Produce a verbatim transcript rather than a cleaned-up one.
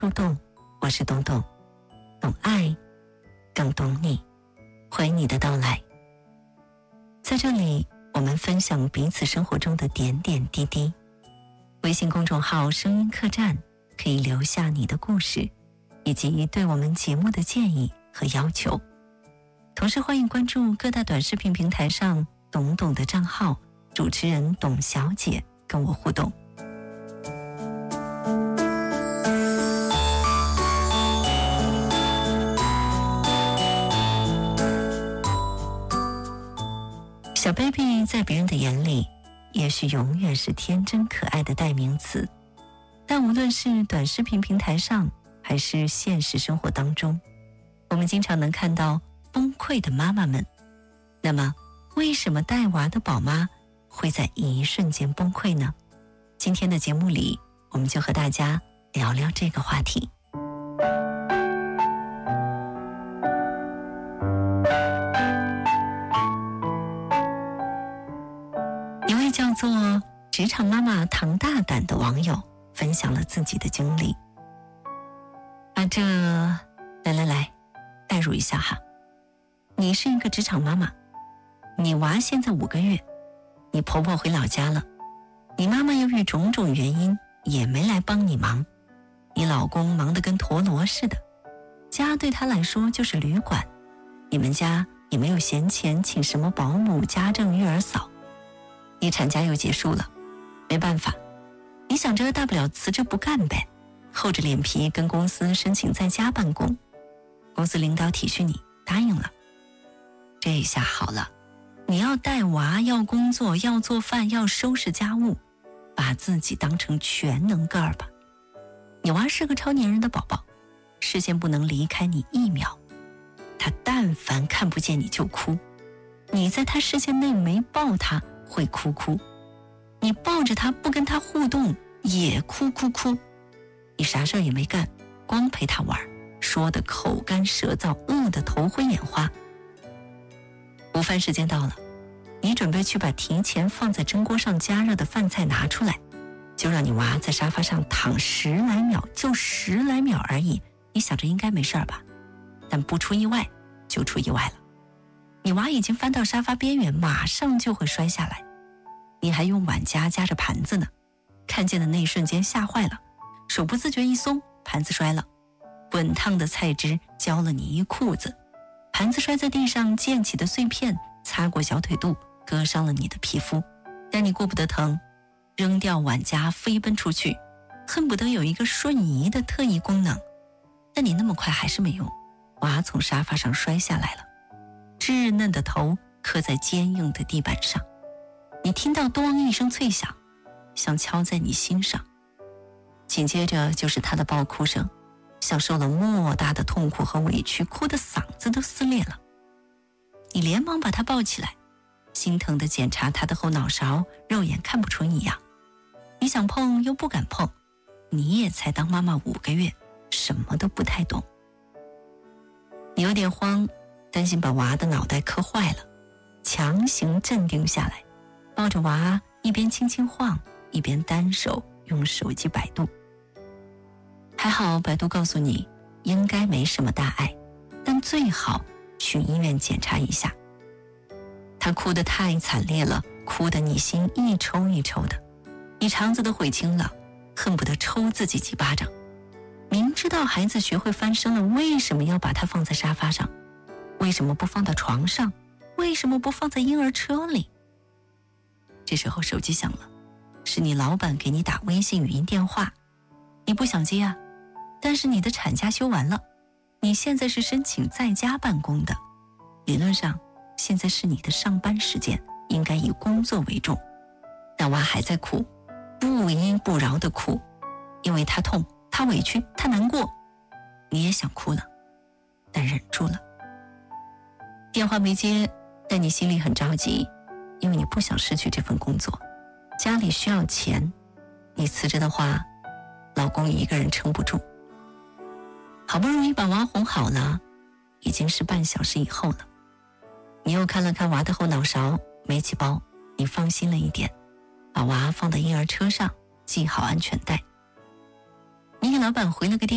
树洞，我是东东，懂爱，更懂你。欢迎你的到来。在这里，我们分享彼此生活中的点点滴滴。微信公众号声音客栈可以留下你的故事，以及对我们节目的建议和要求。同时欢迎关注各大短视频平台上懂懂的账号，主持人董小姐跟我互动。小 baby 在别人的眼里也许永远是天真可爱的代名词，但无论是短视频平台上还是现实生活当中，我们经常能看到崩溃的妈妈们。那么为什么带娃的宝妈会在一瞬间崩溃呢？今天的节目里，我们就和大家聊聊这个话题。一位叫做职场妈妈唐大胆的网友分享了自己的经历。啊，这来来来代入一下哈，你是一个职场妈妈，你娃现在五个月，你婆婆回老家了，你妈妈由于种种原因也没来帮你忙，你老公忙得跟陀螺似的，家对他来说就是旅馆，你们家也没有闲钱请什么保姆、家政、育儿嫂，你产假又结束了，没办法，你想着大不了辞职不干呗，厚着脸皮跟公司申请在家办公，公司领导体恤你，答应了。这下好了，你要带娃，要工作，要做饭，要收拾家务，把自己当成全能个儿吧。你娃是个超粘人的宝宝，视线不能离开你一秒，他但凡看不见你就哭，你在他视线内没抱他会哭哭，你抱着他不跟他互动也哭哭哭，你啥事儿也没干，光陪他玩，说的口干舌燥，饿得头昏眼花。午饭时间到了，你准备去把提前放在蒸锅上加热的饭菜拿出来，就让你娃在沙发上躺十来秒，就十来秒而已，你想着应该没事吧，但不出意外就出意外了。你娃已经翻到沙发边缘，马上就会摔下来，你还用碗夹夹着盘子呢，看见的那一瞬间吓坏了，手不自觉一松，盘子摔了，滚烫的菜汁浇了你一裤子，盘子摔在地上，溅起的碎片擦过小腿肚，割伤了你的皮肤，但你顾不得疼，扔掉碗夹飞奔出去，恨不得有一个瞬移的特异功能，但你那么快还是没用，娃从沙发上摔下来了，稚嫩的头磕在坚硬的地板上，你听到咚一声脆响，像敲在你心上，紧接着就是他的爆哭声，像受了莫大的痛苦和委屈，哭得嗓子都撕裂了。你连忙把他抱起来，心疼地检查他的后脑勺，肉眼看不出异样，你想碰又不敢碰，你也才当妈妈五个月，什么都不太懂。你有点慌，担心把娃的脑袋磕坏了，强行镇定下来，抱着娃一边轻轻晃，一边单手用手机百度。还好百度告诉你应该没什么大碍，但最好去医院检查一下。他哭得太惨烈了，哭得你心一抽一抽的，你肠子都悔青了，恨不得抽自己几巴掌。明知道孩子学会翻身了，为什么要把他放在沙发上？为什么不放到床上？为什么不放在婴儿车里？这时候手机响了，是你老板给你打微信语音电话，你不想接啊，但是你的产假休完了，你现在是申请在家办公的，理论上现在是你的上班时间，应该以工作为重，但娃还在哭，不依不饶的哭，因为他痛，他委屈，他难过，你也想哭了，但忍住了。电话没接，但你心里很着急，因为你不想失去这份工作，家里需要钱，你辞职的话，老公一个人撑不住。好不容易把娃哄好了，已经是半小时以后了。你又看了看娃的后脑勺，没起包，你放心了一点，把娃放到婴儿车上，系好安全带。你给老板回了个电